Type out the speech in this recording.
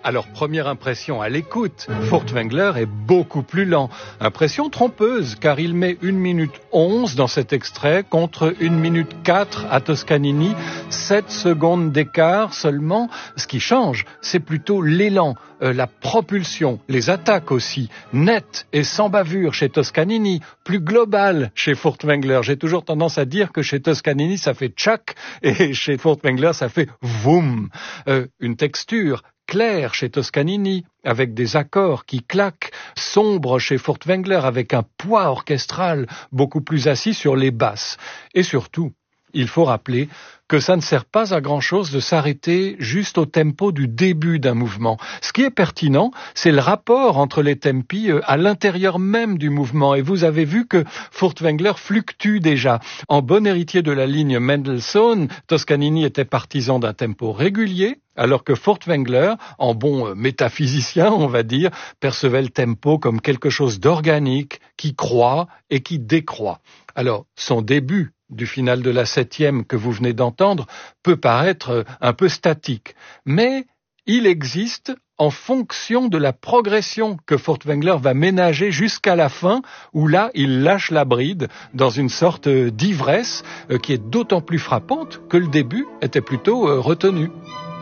Alors, première impression à l'écoute, Furtwängler est beaucoup plus lent. Impression trompeuse, car il met 1 minute 11 dans cet extrait contre 1 minute 4 à Toscanini. 7 secondes d'écart seulement. Ce qui change, c'est plutôt l'élan, la propulsion, les attaques aussi, nettes et sans bavure chez Toscanini, plus global chez Furtwängler. J'ai toujours tendance à dire que chez Toscanini, ça fait tchac, et chez Furtwängler, ça fait voum. Une texture clair chez Toscanini, avec des accords qui claquent, sombre chez Furtwängler, avec un poids orchestral beaucoup plus assis sur les basses. Et surtout, il faut rappeler que ça ne sert pas à grand-chose de s'arrêter juste au tempo du début d'un mouvement. Ce qui est pertinent, c'est le rapport entre les tempi à l'intérieur même du mouvement. Et vous avez vu que Furtwängler fluctue déjà. En bon héritier de la ligne Mendelssohn, Toscanini était partisan d'un tempo régulier, alors que Furtwängler, en bon métaphysicien, on va dire, percevait le tempo comme quelque chose d'organique, qui croît et qui décroît. Alors, son début du final de la 7e que vous venez d'entendre peut paraître un peu statique, mais il existe en fonction de la progression que Furtwängler va ménager jusqu'à la fin, où là, il lâche la bride dans une sorte d'ivresse qui est d'autant plus frappante que le début était plutôt retenu.